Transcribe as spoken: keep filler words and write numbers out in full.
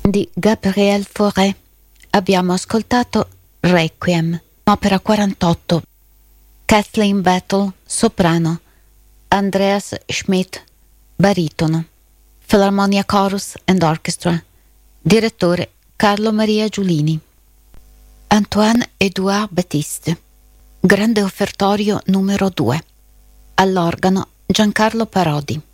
di Gabriel Fauré. Abbiamo ascoltato Requiem, opera quarantotto. Kathleen Battle, soprano. Andreas Schmidt, baritono. Philharmonia Chorus and Orchestra. Direttore Carlo Maria Giulini. Antoine-Édouard Baptiste. Grande offertorio numero due. All'organo Giancarlo Parodi.